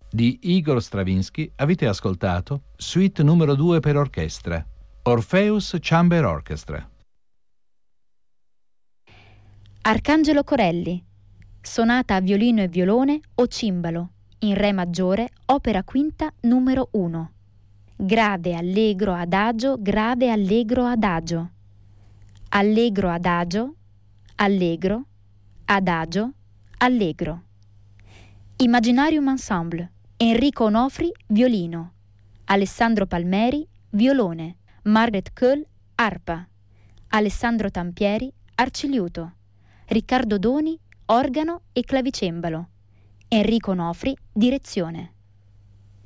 Di Igor Stravinsky avete ascoltato Suite numero 2 per orchestra, Orpheus Chamber Orchestra. Arcangelo Corelli, sonata a violino e violone o cimbalo, in re maggiore, opera quinta numero 1. Grave, allegro, adagio, grave, allegro, adagio. Allegro, adagio, allegro, adagio, allegro. Imaginarium Ensemble, Enrico Onofri, violino. Alessandro Palmeri, violone. Margaret Köhl, arpa. Alessandro Tampieri, arciliuto. Riccardo Doni, organo e clavicembalo. Enrico Onofri, direzione.